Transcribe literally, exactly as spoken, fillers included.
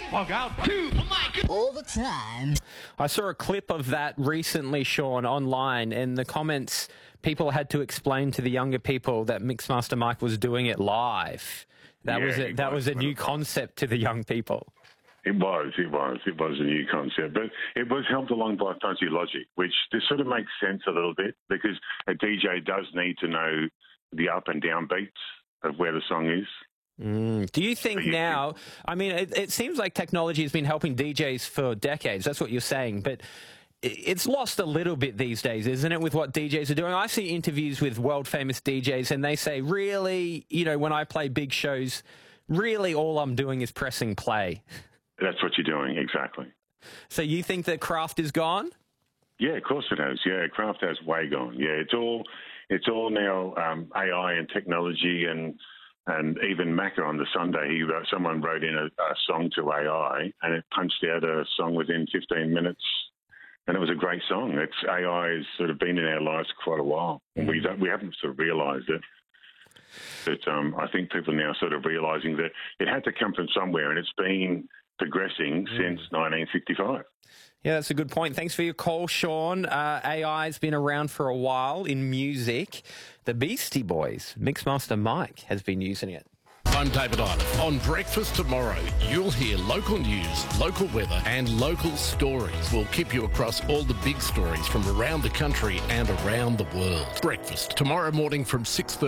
Log out. Two. Oh my God. All the time. I saw a clip of that recently, Sean, online, and the comments, people had to explain to the younger people that Mixmaster Mike was doing it live. That Yeah, was a, he that was. was a new concept to the young people. It was, it was, it was a new concept, but it was helped along by Fuzzy Logic, which this sort of makes sense a little bit because a D J does need to know the up and down beats of where the song is. Mm. Do you think you- now, I mean, it, it seems like technology has been helping D Js for decades. That's what you're saying, but it's lost a little bit these days, isn't it, with what D Js are doing? I see interviews with world-famous D Js, and they say, really, you know, when I play big shows, really all I'm doing is pressing play. That's what you're doing, exactly. So you think the craft is gone? Yeah, of course it has. Yeah, craft has way gone. Yeah, it's all it's all now um, A I and technology, and and even Macca on the Sunday, he wrote, someone wrote in a, a song to A I, and it punched out a song within fifteen minutes, and it was a great song. It's A I has sort of been in our lives for quite a while, and we don't, we haven't sort of realised it. But um, I think people are now sort of realising that it had to come from somewhere, and it's been progressing mm. since nineteen sixty-five. Yeah, that's a good point. Thanks for your call, Sean. Uh, A I's been around for a while in music. The Beastie Boys, Mixmaster Mike, has been using it. I'm David Ivey. On Breakfast Tomorrow, you'll hear local news, local weather and local stories. We'll keep you across all the big stories from around the country and around the world. Breakfast tomorrow morning from six thirty.